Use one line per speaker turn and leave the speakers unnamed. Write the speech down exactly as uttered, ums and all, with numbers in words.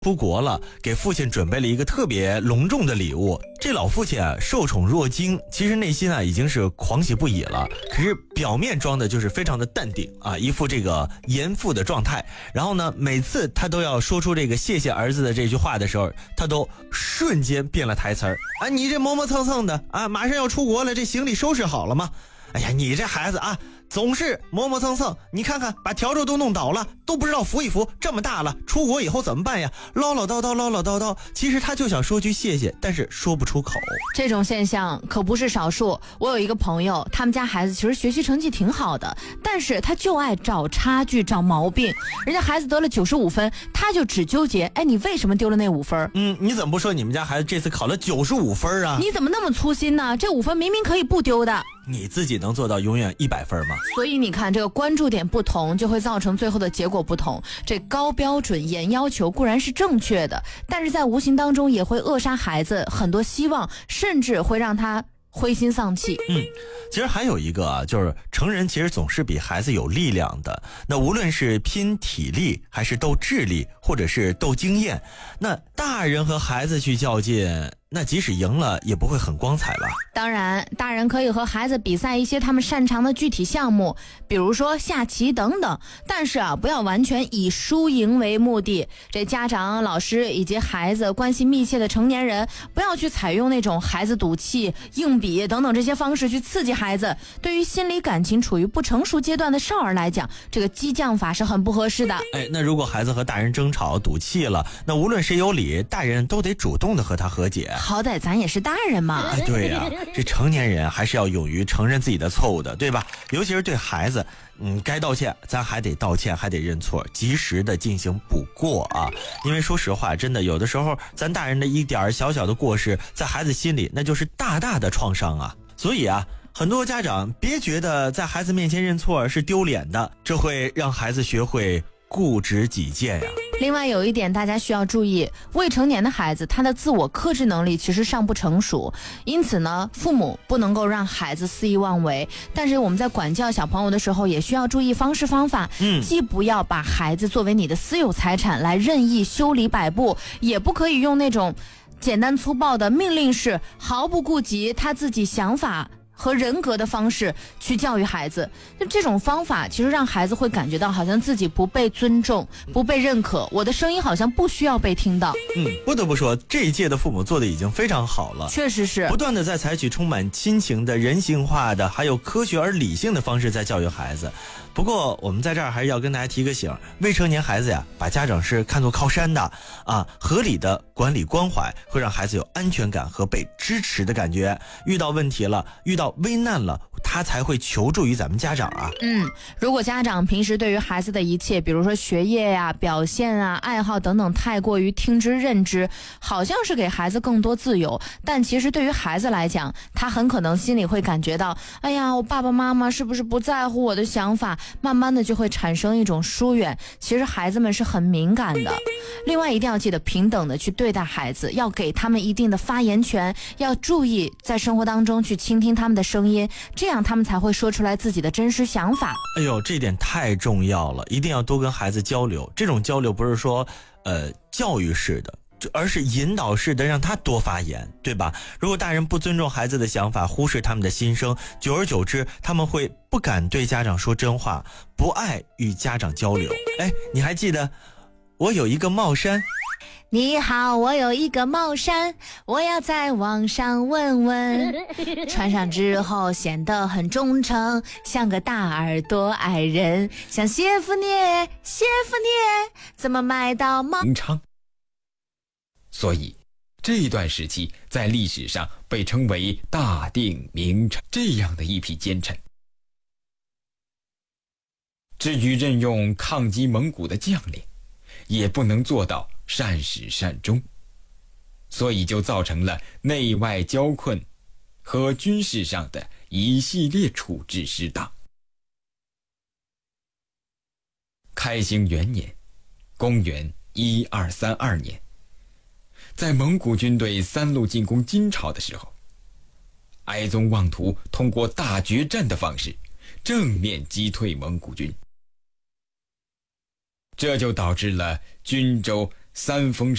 出国了，给父亲准备了一个特别隆重的礼物。这老父亲啊，受宠若惊，其实内心啊已经是狂喜不已了。可是表面装的就是非常的淡定啊，一副这个严父的状态。然后呢，每次他都要说出这个谢谢儿子的这句话的时候，他都瞬间变了台词儿啊！你这磨磨蹭蹭的啊，马上要出国了，这行李收拾好了吗？哎呀，你这孩子啊，总是磨磨蹭蹭，你看看把笤帚都弄倒了，都不知道扶一扶，这么大了出国以后怎么办呀？唠唠叨叨唠唠叨叨，其实他就想说句谢谢，但是说不出口。
这种现象可不是少数。我有一个朋友，他们家孩子其实学习成绩挺好的，但是他就爱找差距找毛病。人家孩子得了九十五分，他就只纠结，哎，你为什么丢了那五分？
嗯，你怎么不说你们家孩子这次考了九十五分啊？
你怎么那么粗心呢？这五分明明可以不丢的。
你自己能做到永远一百分吗？
所以你看，这个关注点不同，就会造成最后的结果不同。这高标准严要求固然是正确的，但是在无形当中也会扼杀孩子很多希望，甚至会让他灰心丧气。
嗯，其实还有一个啊，就是成人其实总是比孩子有力量的。那无论是拼体力，还是斗智力，或者是斗经验，那大人和孩子去较劲，那即使赢了也不会很光彩吧。
当然，大人可以和孩子比赛一些他们擅长的具体项目，比如说下棋等等，但是啊，不要完全以输赢为目的。这家长、老师以及孩子关系密切的成年人，不要去采用那种孩子赌气、硬笔等等这些方式去刺激孩子。对于心理感情处于不成熟阶段的少儿来讲，这个激将法是很不合适的。
哎，那如果孩子和大人争吵赌气了，那无论谁有理，大人都得主动的和他和解。
好歹咱也是大人嘛。
哎，对呀、啊，这成年人还是要勇于承认自己的错误的，对吧？尤其是对孩子，嗯，该道歉咱还得道歉，还得认错，及时的进行补过啊。因为说实话，真的有的时候咱大人的一点小小的过失，在孩子心里那就是大大的创伤啊。所以啊，很多家长别觉得在孩子面前认错是丢脸的，这会让孩子学会固执己见呀。
另外有一点大家需要注意，未成年的孩子他的自我克制能力其实尚不成熟，因此呢，父母不能够让孩子肆意妄为。但是我们在管教小朋友的时候，也需要注意方式方法，嗯，既不要把孩子作为你的私有财产来任意修理摆布，也不可以用那种简单粗暴的命令式，毫不顾及他自己想法和人格的方式去教育孩子。那这种方法其实让孩子会感觉到好像自己不被尊重，不被认可，我的声音好像不需要被听到。
嗯，不得不说这一届的父母做的已经非常好了，
确实是不
断的在采取充满亲情的、人性化的还有科学而理性的方式在教育孩子。不过我们在这儿还是要跟大家提个醒，未成年孩子呀，把家长是看作靠山的啊，合理的管理关怀会让孩子有安全感和被支持的感觉，遇到问题了，遇到危难了，他才会求助于咱们家长啊。
嗯，如果家长平时对于孩子的一切，比如说学业呀、表现啊、爱好等等太过于听之任之，好像是给孩子更多自由，但其实对于孩子来讲，他很可能心里会感觉到，哎呀，我爸爸妈妈是不是不在乎我的想法，慢慢的就会产生一种疏远。其实孩子们是很敏感的。另外一定要记得平等的去对待孩子，要给他们一定的发言权，要注意在生活当中去倾听他们的声音，这样他们才会说出来自己的真实想法。
哎呦，这点太重要了，一定要多跟孩子交流。这种交流不是说呃教育式的，而是引导式的，让他多发言，对吧？如果大人不尊重孩子的想法，忽视他们的心声，久而久之他们会不敢对家长说真话，不爱与家长交流。哎，你还记得我有一个帽衫？
你好，我有一个帽衫，我要在网上问问，穿上之后显得很忠诚，像个大耳朵矮人，像谢夫涅，谢夫涅，怎么买到帽
明昌？所以这一段时期在历史上被称为大定明昌这样的一批奸臣。至于任用抗击蒙古的将领，也不能做到善始善终，所以就造成了内外交困和军事上的一系列处置失当。开兴元年，公元一二三二年，在蒙古军队三路进攻金朝的时候，哀宗妄图通过大决战的方式正面击退蒙古军，这就导致了军州三封